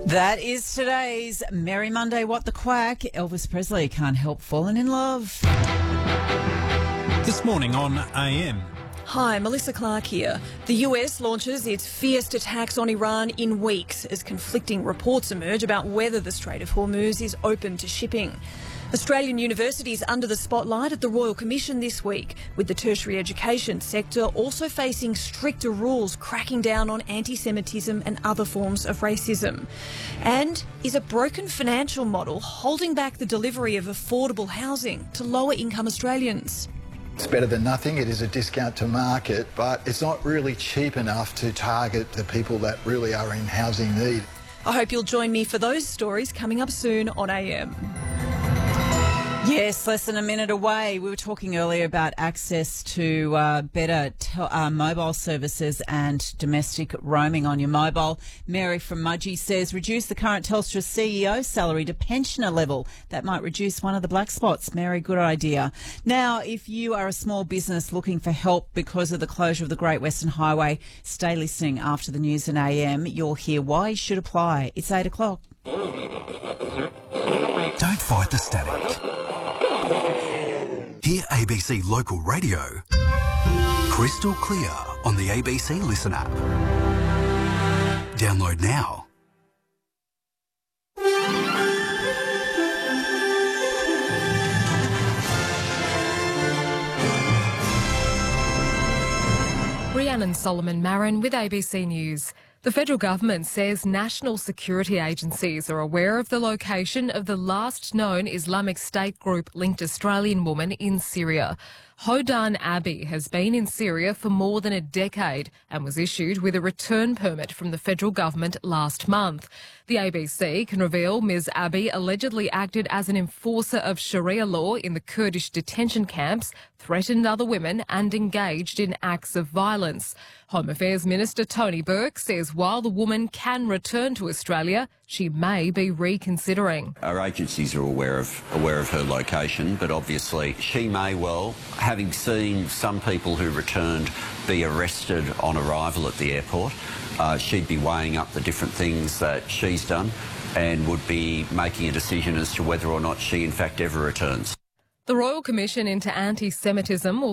That is today's Merry Monday What the Quack. Elvis Presley can't help falling in love. This morning on AM. Hi, Melissa Clark here. The US launches its fierce attacks on Iran in weeks as conflicting reports emerge about whether the Strait of Hormuz is open to shipping. Australian universities under the spotlight at the Royal Commission this week, with the tertiary education sector also facing stricter rules cracking down on anti-Semitism and other forms of racism. And is a broken financial model holding back the delivery of affordable housing to lower income Australians? It's better than nothing. It is a discount to market, but it's not really cheap enough to target the people that really are in housing need. I hope you'll join me for those stories coming up soon on AM. Yes, less than a minute away. We were talking earlier about access to better mobile services and domestic roaming on your mobile. Mary from Mudgee says reduce the current Telstra CEO salary to pensioner level. That might reduce one of the black spots. Mary, good idea. Now, if you are a small business looking for help because of the closure of the Great Western Highway, stay listening after the news and AM. You'll hear why you should apply. It's 8 o'clock. Don't fight the static. Hear ABC Local Radio crystal clear on the ABC Listen app. Download now. Rhiannon Solomon-Marin with ABC News. The federal government says national security agencies are aware of the location of the last known Islamic State group-linked Australian woman in Syria. Hodan Abi has been in Syria for more than a decade and was issued with a return permit from the federal government last month. The ABC can reveal Ms Abi allegedly acted as an enforcer of Sharia law in the Kurdish detention camps, threatened other women and engaged in acts of violence. Home Affairs Minister Tony Burke says while the woman can return to Australia, she may be reconsidering. Our agencies are aware of her location, but obviously she may well, having seen some people who returned be arrested on arrival at the airport, she'd be weighing up the different things that she's done and would be making a decision as to whether or not she in fact ever returns. The Royal Commission into Anti-Semitism will